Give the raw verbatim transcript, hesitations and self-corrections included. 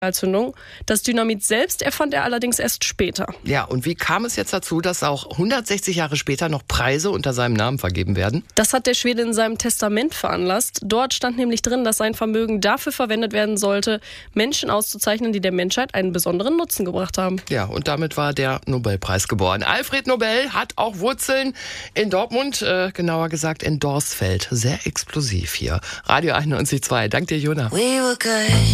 Endzündung. Das Dynamit selbst erfand er allerdings erst später. Ja, und wie kam es jetzt dazu, dass auch hundertsechzig Jahre später noch Preise unter seinem Namen vergeben werden? Das hat der Schwede in seinem Testament veranlasst. Dort stand nämlich drin, dass sein Vermögen dafür verwendet werden sollte, Menschen auszuzeichnen, die der Menschheit einen besonderen Nutzen gebracht haben. Ja, und damit war der Nobelpreis geboren. Alfred Nobel hat auch Wurzeln in Dortmund, äh, genauer gesagt in Dorsfeld. Sehr explosiv hier. Radio einundneunzig Komma zwei. Dank dir, Jona.